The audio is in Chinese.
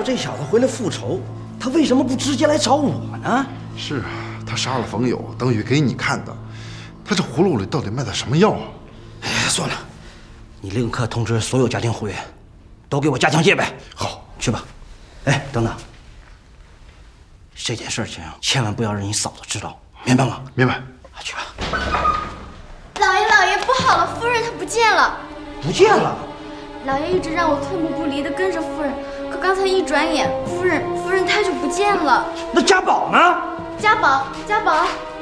果这小子回来复仇，他为什么不直接来找我呢？ 是啊，他杀了冯友，等于给你看的。他这葫芦里到底卖的什么药啊？ 哎，算了，你立刻通知所有家庭会员，都给我加强戒备。 好， 去吧。哎，等等，这件事情千万不要让你嫂子知道，明白吗？ 明白。 去吧。 老爷，不好了，夫人她不见了。 不见了。 老爷一直让我退步不离的跟着夫人，可刚才一转眼，夫人她就不见了。 那家宝呢？ 家宝。